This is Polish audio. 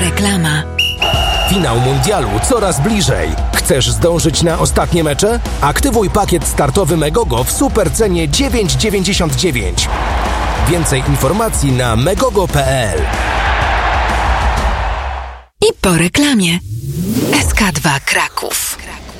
Reklama. Finał mundialu coraz bliżej. Chcesz zdążyć na ostatnie mecze? Aktywuj pakiet startowy Megogo w supercenie 9,99. Więcej informacji na megogo.pl. I po reklamie. SK2 Kraków.